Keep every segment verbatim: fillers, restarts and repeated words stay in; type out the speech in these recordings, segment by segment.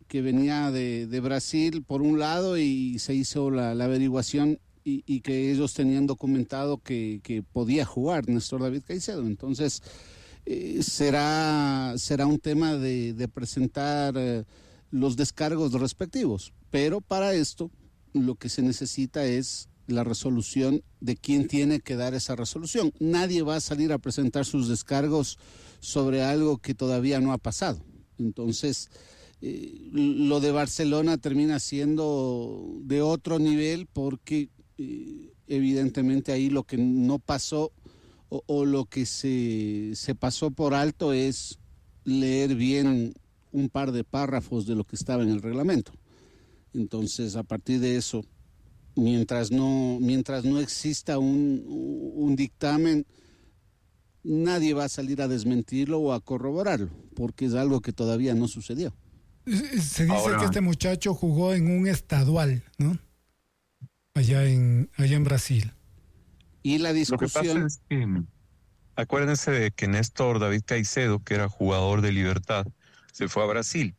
que venía de, de Brasil por un lado y se hizo la, la averiguación y, y que ellos tenían documentado que, que podía jugar Néstor David Caicedo. Entonces eh, será, será un tema de, de presentar eh, los descargos respectivos, pero para esto lo que se necesita es la resolución de quién tiene que dar esa resolución. Nadie va a salir a presentar sus descargos sobre algo que todavía no ha pasado. Entonces, eh, lo de Barcelona termina siendo de otro nivel porque eh, evidentemente ahí lo que no pasó o, o lo que se, se pasó por alto es leer bien un par de párrafos de lo que estaba en el reglamento. Entonces, a partir de eso, mientras no, mientras no exista un, un dictamen, nadie va a salir a desmentirlo o a corroborarlo, porque es algo que todavía no sucedió. Se dice Ahora, que este muchacho jugó en un estadual, ¿no? Allá en, allá en Brasil. Y la discusión... Lo que pasa es que, acuérdense de que Néstor David Caicedo, que era jugador de Libertad, se fue a Brasil.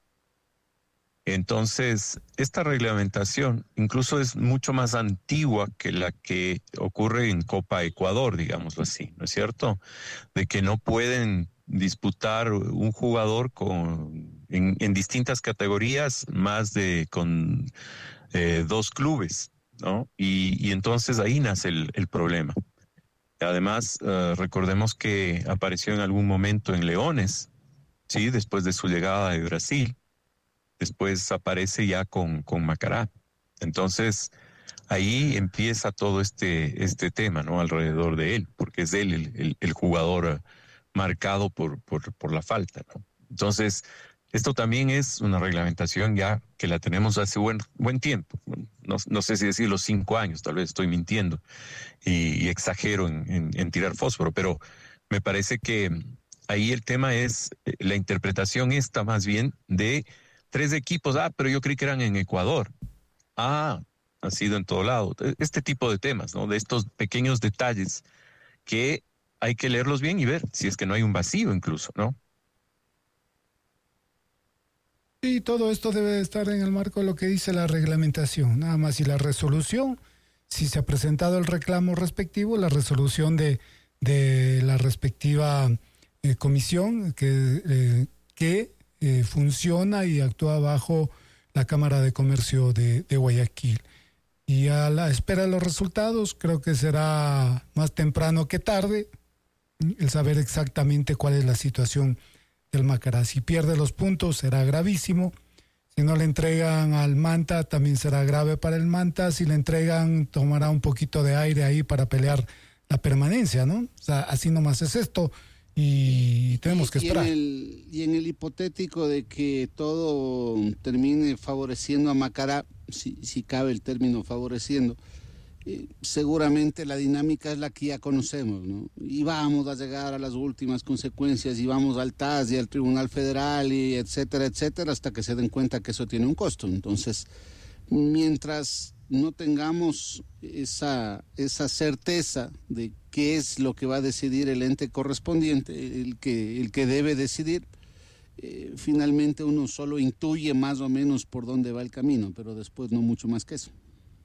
Entonces, esta reglamentación incluso es mucho más antigua que la que ocurre en Copa Ecuador, digámoslo así, ¿no es cierto? De que no pueden disputar un jugador con, en, en distintas categorías más de con eh, dos clubes, ¿no? Y, y entonces ahí nace el, el problema. Además, uh, recordemos que apareció en algún momento en Leones, ¿sí? Después de su llegada de Brasil. Después aparece ya con, con Macará. Entonces, ahí empieza todo este, este tema, ¿no? Alrededor de él, porque es él el, el, el jugador marcado por, por, por la falta, ¿no? Entonces, esto también es una reglamentación ya que la tenemos hace buen, buen tiempo. No, no sé si decir los cinco años, tal vez estoy mintiendo y, y exagero en, en, en tirar fósforo, pero me parece que ahí el tema es la interpretación esta más bien de tres equipos. Ah, pero yo creí que eran en Ecuador. Ah, ha sido en todo lado. Este tipo de temas, ¿no? De estos pequeños detalles que hay que leerlos bien y ver si es que no hay un vacío incluso, ¿no? Y todo esto debe estar en el marco de lo que dice la reglamentación. Nada más, y la resolución, si se ha presentado el reclamo respectivo, la resolución de, de la respectiva eh, comisión que, eh, que Eh, funciona y actúa bajo la Cámara de Comercio de, de Guayaquil. Y a la espera de los resultados, creo que será más temprano que tarde el saber exactamente cuál es la situación del Macará. Si pierde los puntos, será gravísimo. Si no le entregan al Manta, también será grave para el Manta. Si le entregan, tomará un poquito de aire ahí para pelear la permanencia, ¿no? O sea, así nomás es esto. Y tenemos que esperar. Y en, el, y en el hipotético de que todo termine favoreciendo a Macará, si, si cabe el término favoreciendo, eh, seguramente la dinámica es la que ya conocemos, ¿no? Y vamos a llegar a las últimas consecuencias y vamos al T A S y al Tribunal Federal y etcétera, etcétera, hasta que se den cuenta que eso tiene un costo. Entonces, mientras no tengamos esa, esa certeza de qué es lo que va a decidir el ente correspondiente, el que, el que debe decidir, eh, finalmente uno solo intuye más o menos por dónde va el camino, pero después no mucho más que eso.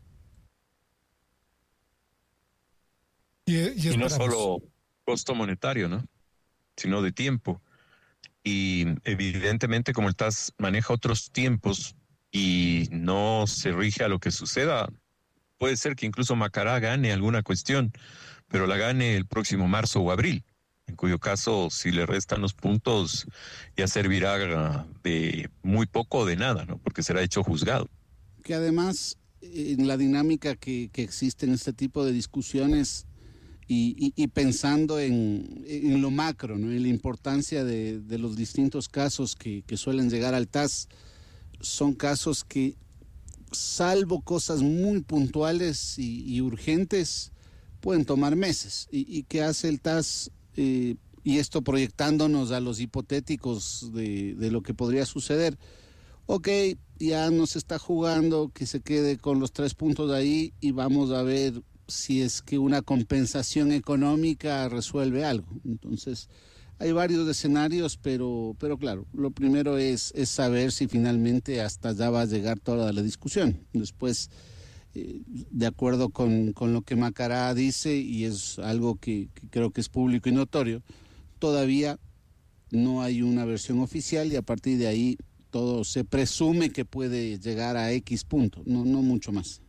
Y, y, y no solo costo monetario, ¿no? Sino de tiempo. Y evidentemente como el T A S maneja otros tiempos y no se rige a lo que suceda, puede ser que incluso Macará gane alguna cuestión, pero la gane el próximo marzo o abril, en cuyo caso si le restan los puntos ya servirá de muy poco o de nada, ¿no? Porque será hecho juzgado. Que además en la dinámica que, que existe en este tipo de discusiones y, y, y pensando en, en lo macro, ¿no? En la importancia de, de los distintos casos que, que suelen llegar al T A S, son casos que, salvo cosas muy puntuales y, y urgentes, pueden tomar meses. ¿Y, y qué hace el T A S? Eh, y esto proyectándonos a los hipotéticos de, de lo que podría suceder. Ok, ya nos está jugando, que se quede con los tres puntos ahí y vamos a ver si es que una compensación económica resuelve algo. Entonces, hay varios escenarios, pero, pero claro, lo primero es, es saber si finalmente hasta allá va a llegar toda la discusión. Después, eh, de acuerdo con, con lo que Macará dice, y es algo que, que creo que es público y notorio, todavía no hay una versión oficial y a partir de ahí todo se presume que puede llegar a X punto, no, no mucho más.